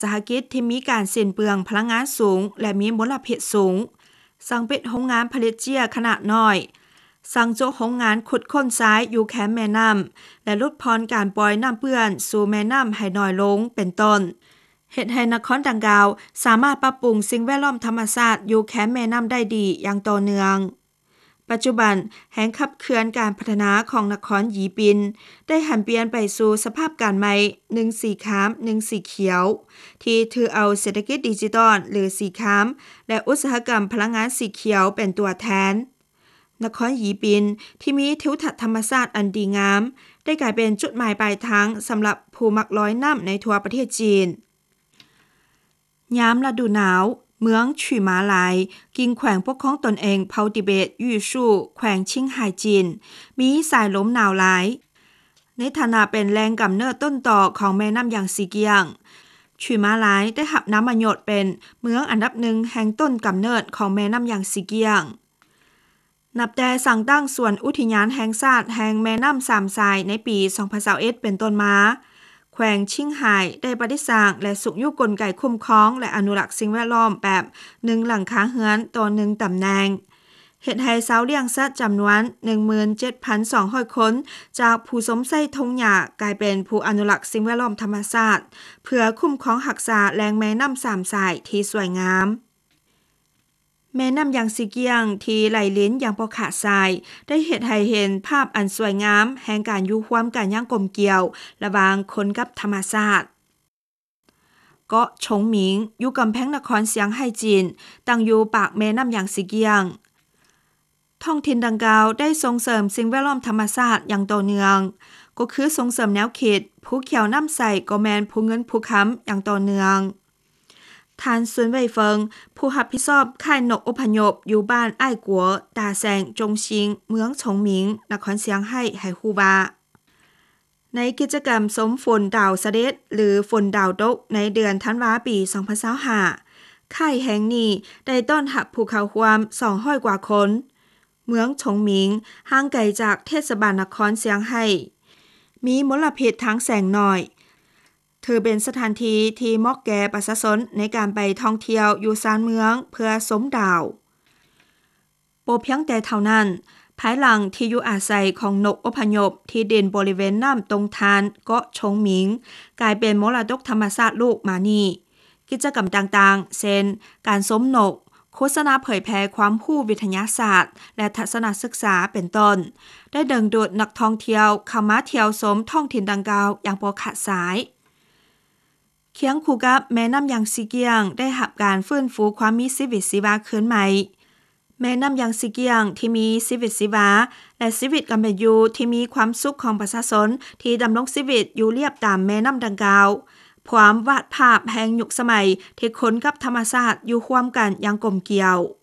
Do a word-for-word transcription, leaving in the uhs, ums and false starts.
สหกิจที่มีการสิ้นเปลืองพลังงานสูงและมีมลพิษสูงสั่งปิดโรงงานผลิตเจียขนาดน้อยสั่งโจกโรงงานขุดค้นทรายอยู่แคมป์แม่น้ำและลดพรการปล่อยน้ำเปื้อนสู่แม่น้ำให้น้อยลงเป็นต้นเฮ็ดให้นครดังกล่าวสามารถปรับปรุงสิ่งแวดล้อมธรรมชาติอยู่แคมป์แม่น้ำได้ดีอย่างต่อเนื่องปัจจุบันแห่งขับเคลื่อนการพัฒนาของนครหยีปินได้หันเปลี่ยนไปสู่สภาพการใหม่หนึ่งสีขามหนึ่งสีเขียวที่ถือเอาเศรษฐกิจดิจิทัลหรือสีขามและอุตสาหกรรมพลังงานสีเขียวเป็นตัวแทนนครหยีปินที่มีทิวทัศน์ธรรมชาติอันดีงามได้กลายเป็นจุดหมายปลายทางสำหรับผู้มักลอยน้ำในทั่วประเทศจีนยามฤดูหนาวเมืองฉุยหมาหลายกิงแขวงปกครองตนเองเผาติเบตยู่ชู่แขวงชิงไห่จีนมีสายลมหนาวหลายในฐานะเป็นแรงกำเนิดต้นต่อของแม่น้ำอย่างซีเกียงฉุยหมาหลายได้หับน้ำมะหยดเป็นเมืองอันดับหนึ่งแห่งต้นกำเนิดของแม่น้ำอย่างซีเกียงนับแต่สั่งตั้งส่วนอุทยานแห่งชาติแห่งแม่น้ำสามสายในปีสองพันยี่สิบเอ็ดเป็นต้นมาแขวงชิงไห่ได้ปฏิสร้างและสุกยุกลไกคุ้มครองและอนุรักษ์สิ่งแวดล้อมแบบหนึ่งหลังคาเฮือนต่อหนึ่งตำแหน่งเฮ็ดให้ชาวเลี้ยงสัตว์จำนวน หนึ่งหมื่นเจ็ดพันสองร้อย คนจากผู้สมใส่ทงหญ้ากลายเป็นผู้อนุรักษ์สิ่งแวดล้อมธรรมชาติเพื่อคุ้มครองรักษาแหล่งแม่น้ำสามสายที่สวยงามแม่น้ำยางซีเกียงที่ไหลลิ้นอย่างบ่ขาดสายได้เฮ็ดให้เห็นภาพอันสวยงามแห่งการอยู่ร่วมกันอย่างกลมเกลียวระหว่างคนกับธรรมชาติเกาะชงหมิงอยู่กำแพงนครเสียงไห่จีนตั้งอยู่ปากแม่น้ำยางซีเกียงท้องถิ่นดังกล่าวได้ส่งเสริมสิ่งแวดล้อมธรรมชาติอย่างต่อเนื่องก็คือส่งเสริมแนวเขตภูเขียวน้ำใสก็แม่นภูเงินภูค้ำอย่างต่อเนื่องทานซุนเว่ยเฟิงผู้รับผิดชอบค่ายนกอพยพอยู่บ้านอ้ายกัวตาแซงจงชิงเมืองฉงหมิงนครเสียงไห่ให้ฮู้ว่าในกิจกรรมสมฝนดาวเสด็จหรือฝนดาวตกในเดือนธันวาคมปีสองพันยี่สิบห้าค่ายแห่งนี้ได้ต้อนรับผู้เข้าร่วมสองร้อยกว่าคนเมืองฉงหมิงห่างไกลจากเทศบาลนครเสียงไห่มีมลพิษทางแสงน้อยถือเป็นสถานที่ที่เหมาะแก่ประชาชนในการไปท่องเที่ยวอยู่ซานเมืองเพื่อชมดาวบ่เพียงแต่เท่านั้นภายหลังที่อยู่อาศัยของนกอพยพที่ดินบริเวณน้ำตรงทานเกาะชงหมิงกลายเป็นมรดกธรรมชาติโลกมานี่กิจกรรมต่างๆเช่นการชมนกโฆษณาเผยแพร่ความรู้วิทยาศาสตร์และทัศนศึกษาเป็นต้นได้ดึงดูดนักท่องเที่ยวเข้ามาเที่ยวชมท้องถิ่นดังกล่าวอย่างบ่ขาดสายเคียงคู่กับแม่น้ำยางซีเกียงได้รับการฟื้นฟูความมีชีวิตชีวาคืนใหม่แม่น้ำยางซีเกียงที่มีชีวิตชีวาและชีวิตการเป็นอยู่ที่มีความสุขของประชาชนที่ดำรงชีวิตอยู่เรียบตามแม่น้ำดังกล่าวพร้อมวาดภาพแห่งยุคสมัยที่คนกับธรรมชาติอยู่ร่วมกันอย่างกลมเกลียว